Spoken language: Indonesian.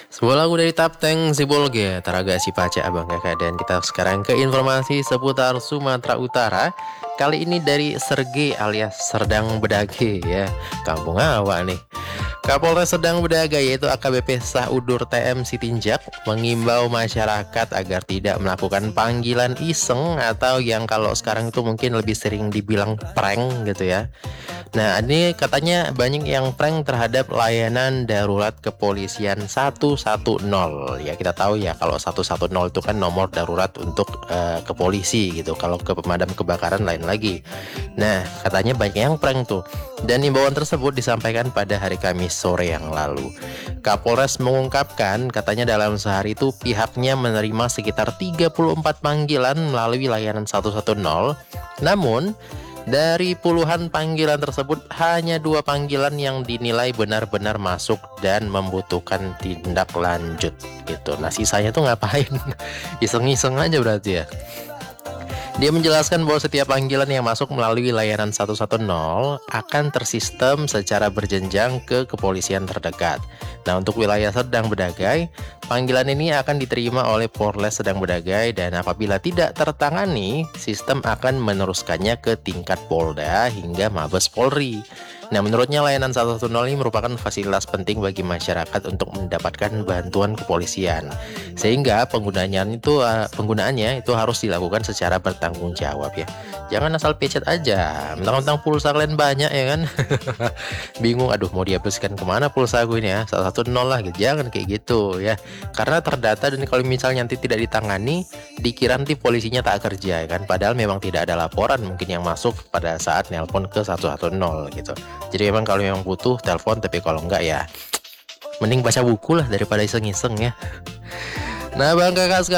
Sebuah lagu dari Tapteng Sibolga, Taraga si Paca abang kakak. Dan kita sekarang ke informasi seputar Sumatera Utara. Kali ini dari Serge alias Serdang Bedage ya. Kampung awak nih. Kapolres Serdang Bedaga yaitu AKBP Saudur TM Sitinjak mengimbau masyarakat agar tidak melakukan panggilan iseng atau yang kalau sekarang itu mungkin lebih sering dibilang prank gitu ya. Nah, ini katanya banyak yang prank terhadap layanan darurat kepolisian 110. Ya, kita tahu ya kalau 110 itu kan nomor darurat untuk ke polisi gitu. Kalau ke pemadam kebakaran lain lagi. Nah, katanya banyak yang prank tuh. Dan imbauan tersebut disampaikan pada hari Kamis sore yang lalu. Kapolres mengungkapkan katanya dalam sehari itu pihaknya menerima sekitar 34 panggilan melalui layanan 110. Namun dari puluhan panggilan tersebut, hanya 2 panggilan yang dinilai benar-benar masuk dan membutuhkan tindak lanjut gitu. Nah, sisanya tuh ngapain? Iseng-iseng aja berarti ya. Dia menjelaskan bahwa setiap panggilan yang masuk melalui layanan 110 akan tersistem secara berjenjang ke kepolisian terdekat. Nah, untuk wilayah Serdang Bedagai, panggilan ini akan diterima oleh Polres Serdang Bedagai dan apabila tidak tertangani, sistem akan meneruskannya ke tingkat Polda hingga Mabes Polri. Nah, menurutnya layanan 110 ini merupakan fasilitas penting bagi masyarakat untuk mendapatkan bantuan kepolisian. Sehingga penggunaannya itu harus dilakukan secara bertanggung jawab ya. Jangan asal pencet aja. Mentang-mentang pulsa kalian banyak ya kan. Bingung, aduh mau dihabiskan kemana pulsa gue ini ya. 110 lah gitu. Jangan kayak gitu ya. Karena terdata dan kalau misalnya nanti tidak ditangani, dikira nanti polisinya tak kerja ya kan. Padahal memang tidak ada laporan mungkin yang masuk pada saat nelpon ke 110 gitu. Jadi memang kalau memang butuh telepon, tapi kalau enggak ya mending baca buku lah daripada iseng-iseng ya. Nah, Bang Kakak